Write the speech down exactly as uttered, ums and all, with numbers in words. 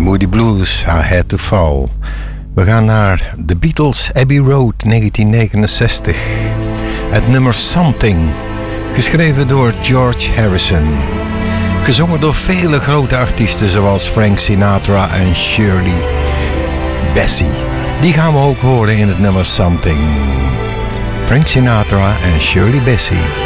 Moody Blues, I Had to Fall. We gaan naar The Beatles, Abbey Road, negentien negenenzestig. Het nummer Something, geschreven door George Harrison. Gezongen door vele grote artiesten zoals Frank Sinatra en Shirley Bassey. Die gaan we ook horen in het nummer Something. Frank Sinatra en Shirley Bassey.